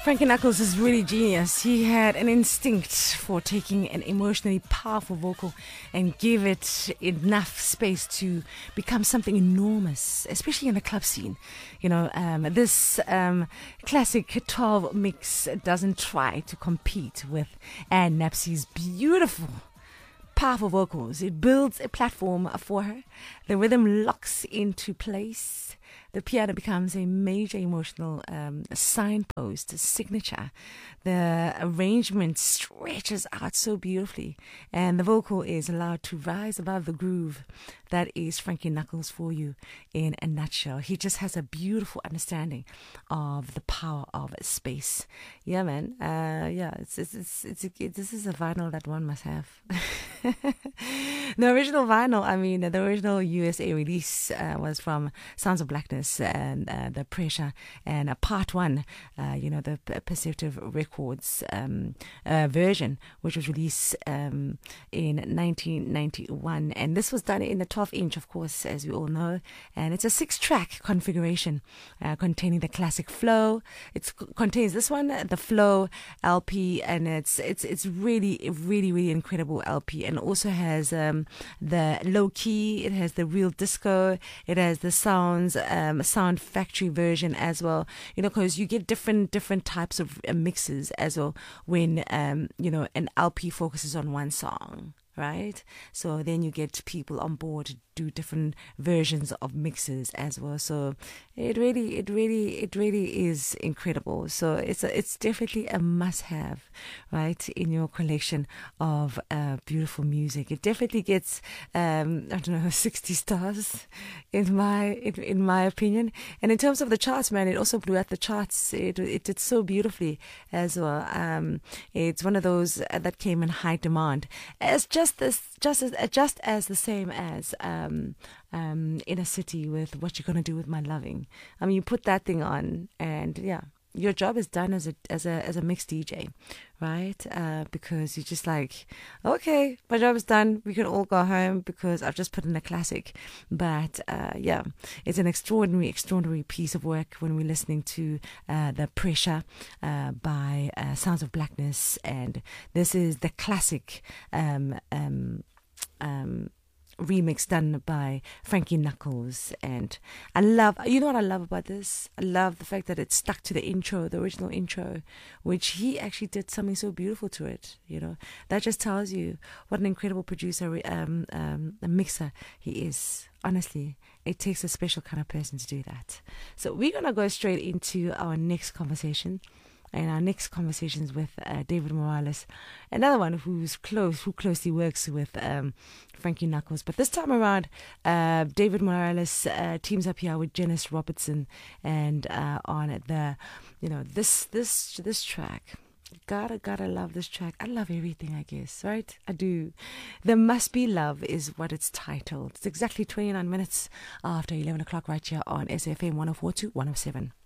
Frankie Knuckles is really genius. He had an instinct for taking an emotionally powerful vocal and give it enough space to become something enormous, especially in the club scene. You know, this classic 12 mix doesn't try to compete with Ann Napsy's beautiful, powerful vocals. It builds a platform for her. The rhythm locks into place. The piano becomes a major emotional signpost, a signature. The arrangement stretches out so beautifully, and the vocal is allowed to rise above the groove. That is Frankie Knuckles for you in a nutshell. He just has a beautiful understanding of the power of space. Yeah, man. This is a vinyl that one must have. The original vinyl, the original USA release was from Sounds of Blackness and The Pressure and Part 1, the Perceptive Records version, which was released in 1991. And this was done in the 12-inch, of course, as we all know. And it's a 6-track configuration containing the classic Flow. It contains this one, the Flow LP, and it's really, really, really incredible LP. And also has the Low Key, it has the Real Disco, it has the Sound Factory version as well, because you get different types of mixes as well when an LP focuses on one song, right? So then you get people on board to do different versions of mixes as well. So it really is incredible. So it's definitely a must-have, right, in your collection of beautiful music. It definitely gets 60 stars in my opinion. And in terms of the charts, man, it also blew out the charts. It did so beautifully as well. It's one of those that came in high demand as just as the same as Inner City with What You Gonna Do With My Loving. You put that thing on, and yeah, your job is done as a mixed DJ, right? Because you're just like, okay, my job is done. We can all go home because I've just put in a classic. But it's an extraordinary piece of work when we're listening to The Pressure by Sounds of Blackness, and this is the classic remix done by Frankie Knuckles. And I love, what I love about this? I love the fact that it stuck to the original intro, which he actually did something so beautiful to it. That just tells you what an incredible producer, a mixer he is. Honestly, it takes a special kind of person to do that. So we're gonna go straight into our next conversation. And our next conversation is with David Morales, another one who closely works with Frankie Knuckles. But this time around, David Morales teams up here with Janice Robertson, and on the, this track. Gotta love this track. I love everything, I guess, right? I do. There Must Be Love is what it's titled. It's exactly 29 minutes after 11 o'clock right here on SFM 104 to 107.